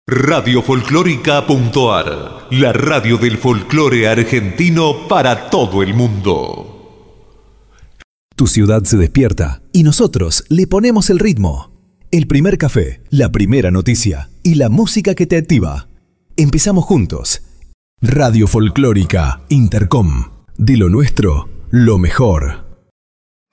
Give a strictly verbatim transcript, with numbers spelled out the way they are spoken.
Radio Folclórica.ar, la radio del folclore argentino para todo el mundo. Tu ciudad se despierta y nosotros le ponemos el ritmo. El primer café, la primera noticia y la música que te activa. Empezamos juntos. Radio Folclórica Intercom. De lo nuestro, lo mejor.